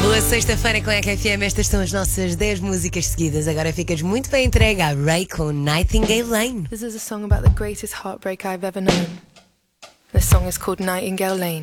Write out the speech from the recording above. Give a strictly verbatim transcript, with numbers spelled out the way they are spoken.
Boa sexta-feira com a F M. Estas são as nossas dez músicas seguidas. Agora ficas muito bem entregue a Ray com Nightingale Lane. This is a song about the greatest heartbreak I've ever known. The song is called Nightingale Lane.